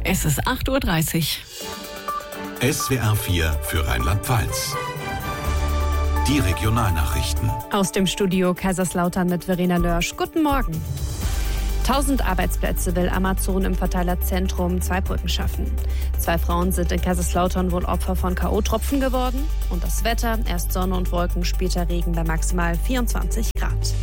Es ist 8:30 Uhr. SWR 4 für Rheinland-Pfalz. Die Regionalnachrichten. Aus dem Studio Kaiserslautern mit Verena Lörsch. Guten Morgen. 1000 Arbeitsplätze will Amazon im Verteilerzentrum Zweibrücken schaffen. 2 Frauen sind in Kaiserslautern wohl Opfer von K.O.-Tropfen geworden. Und das Wetter, erst Sonne und Wolken, später Regen bei maximal 24 Grad.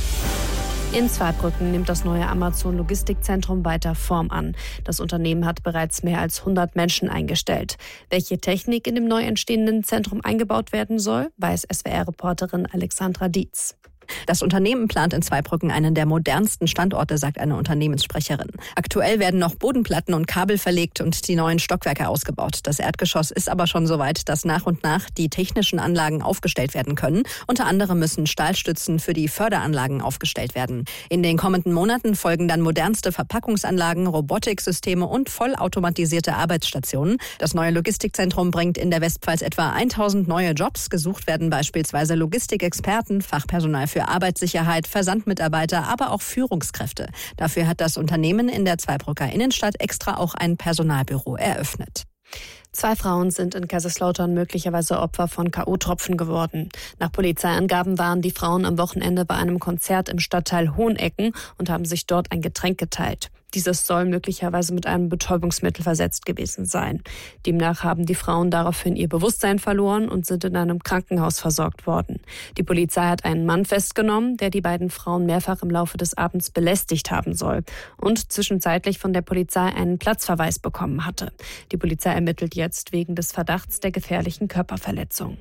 In Zweibrücken nimmt das neue Amazon-Logistikzentrum weiter Form an. Das Unternehmen hat bereits mehr als 100 Menschen eingestellt. Welche Technik in dem neu entstehenden Zentrum eingebaut werden soll, weiß SWR-Reporterin Alexandra Dietz. Das Unternehmen plant in Zweibrücken einen der modernsten Standorte, sagt eine Unternehmenssprecherin. Aktuell werden noch Bodenplatten und Kabel verlegt und die neuen Stockwerke ausgebaut. Das Erdgeschoss ist aber schon so weit, dass nach und nach die technischen Anlagen aufgestellt werden können. Unter anderem müssen Stahlstützen für die Förderanlagen aufgestellt werden. In den kommenden Monaten folgen dann modernste Verpackungsanlagen, Robotiksysteme und vollautomatisierte Arbeitsstationen. Das neue Logistikzentrum bringt in der Westpfalz etwa 1000 neue Jobs. Gesucht werden beispielsweise Logistikexperten, Fachpersonal für Arbeitssicherheit, Versandmitarbeiter, aber auch Führungskräfte. Dafür hat das Unternehmen in der Zweibrücker Innenstadt extra auch ein Personalbüro eröffnet. 2 Frauen sind in Kaiserslautern möglicherweise Opfer von K.O.-Tropfen geworden. Nach Polizeiangaben waren die Frauen am Wochenende bei einem Konzert im Stadtteil Hohenecken und haben sich dort ein Getränk geteilt. Dieses soll möglicherweise mit einem Betäubungsmittel versetzt gewesen sein. Demnach haben die Frauen daraufhin ihr Bewusstsein verloren und sind in einem Krankenhaus versorgt worden. Die Polizei hat einen Mann festgenommen, der die beiden Frauen mehrfach im Laufe des Abends belästigt haben soll und zwischenzeitlich von der Polizei einen Platzverweis bekommen hatte. Die Polizei ermittelt jetzt wegen des Verdachts der gefährlichen Körperverletzung.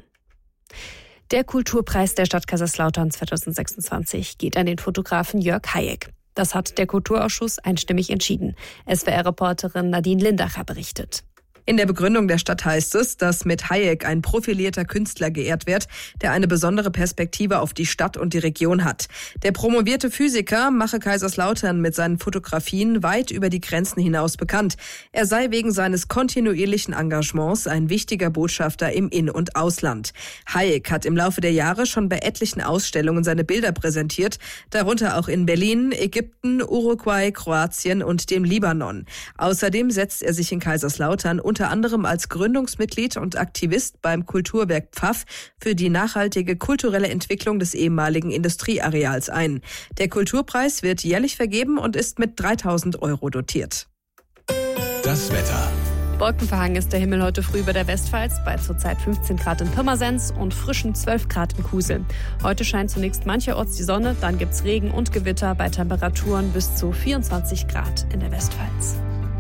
Der Kulturpreis der Stadt Kaiserslautern 2026 geht an den Fotografen Jörg Hayek. Das hat der Kulturausschuss einstimmig entschieden. SWR-Reporterin Nadine Lindacher berichtet. In der Begründung der Stadt heißt es, dass mit Hayek ein profilierter Künstler geehrt wird, der eine besondere Perspektive auf die Stadt und die Region hat. Der promovierte Physiker mache Kaiserslautern mit seinen Fotografien weit über die Grenzen hinaus bekannt. Er sei wegen seines kontinuierlichen Engagements ein wichtiger Botschafter im In- und Ausland. Hayek hat im Laufe der Jahre schon bei etlichen Ausstellungen seine Bilder präsentiert, darunter auch in Berlin, Ägypten, Uruguay, Kroatien und dem Libanon. Außerdem setzt er sich in Kaiserslautern unter anderem als Gründungsmitglied und Aktivist beim Kulturwerk Pfaff für die nachhaltige kulturelle Entwicklung des ehemaligen Industrieareals ein. Der Kulturpreis wird jährlich vergeben und ist mit 3.000 € dotiert. Das Wetter. Wolkenverhangen ist der Himmel heute früh über der Westpfalz bei zurzeit 15 Grad in Pirmasens und frischen 12 Grad in Kusel. Heute scheint zunächst mancherorts die Sonne, dann gibt's Regen und Gewitter bei Temperaturen bis zu 24 Grad in der Westpfalz.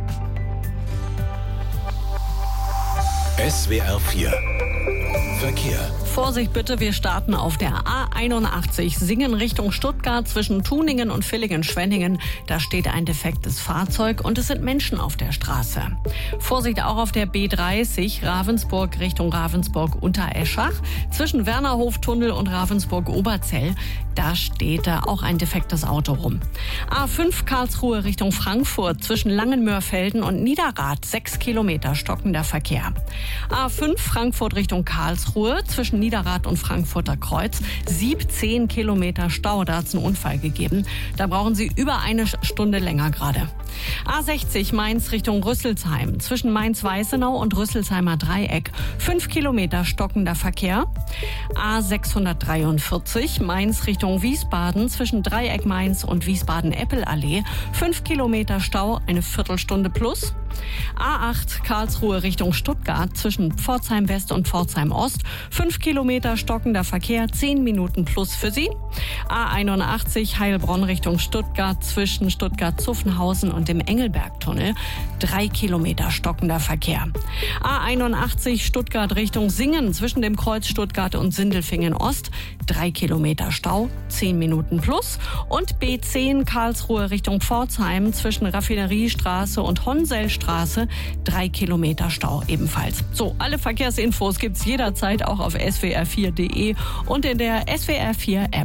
SWR 4 Verkehr. Vorsicht bitte, wir starten auf der A81 Singen Richtung Stuttgart zwischen Tuningen und Villingen-Schwenningen. Da steht ein defektes Fahrzeug und es sind Menschen auf der Straße. Vorsicht auch auf der B30 Ravensburg Richtung Ravensburg-Untereschach zwischen Wernerhof-Tunnel und Ravensburg-Oberzell. Da steht auch ein defektes Auto rum. A5 Karlsruhe Richtung Frankfurt zwischen Langenmörfelden und Niederrad 6 Kilometer stockender Verkehr. A5 Frankfurt Richtung Karlsruhe zwischen Niederrad und Frankfurter Kreuz 17 Kilometer Stau. Da hat es einen Unfall gegeben. Da brauchen Sie über eine Stunde länger gerade. A60 Mainz Richtung Rüsselsheim zwischen Mainz-Weißenau und Rüsselsheimer Dreieck 5 Kilometer stockender Verkehr. A643 Mainz Richtung Wiesbaden zwischen Dreieck Mainz und Wiesbaden-Eppelallee 5 Kilometer Stau, eine Viertelstunde plus. A8 Karlsruhe Richtung Stuttgart zwischen Pforzheim West und Pforzheim Ost 5 Kilometer stockender Verkehr, 10 Minuten plus für Sie. A81 Heilbronn Richtung Stuttgart zwischen Stuttgart-Zuffenhausen und dem Engelbergtunnel 3 Kilometer stockender Verkehr. A81 Stuttgart Richtung Singen zwischen dem Kreuz Stuttgart und Sindelfingen Ost 3 Kilometer Stau, 10 Minuten plus. Und B10 Karlsruhe Richtung Pforzheim zwischen Raffineriestraße und Honsellstraße 3 Kilometer Stau ebenfalls. So, alle Verkehrsinfos gibt's jederzeit auch auf swr4.de und in der SWR4 App.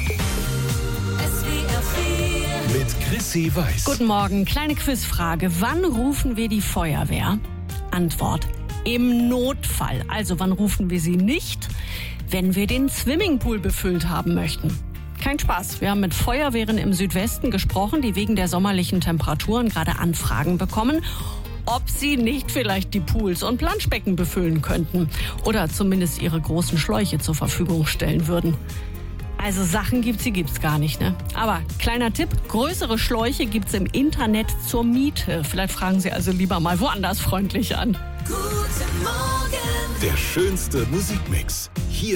Mit Chrissy Weiß. Guten Morgen, kleine Quizfrage. Wann rufen wir die Feuerwehr? Antwort: im Notfall. Also wann rufen wir sie nicht? Wenn wir den Swimmingpool befüllt haben möchten. Kein Spaß. Wir haben mit Feuerwehren im Südwesten gesprochen, die wegen der sommerlichen Temperaturen gerade Anfragen bekommen. ob sie nicht vielleicht die Pools und Planschbecken befüllen könnten oder zumindest ihre großen Schläuche zur Verfügung stellen würden. Also Sachen gibt's gar nicht, ne? Aber kleiner Tipp, größere Schläuche gibt's im Internet zur Miete. Vielleicht fragen Sie also lieber mal woanders freundlich an. Guten Morgen. Der schönste Musikmix. Hier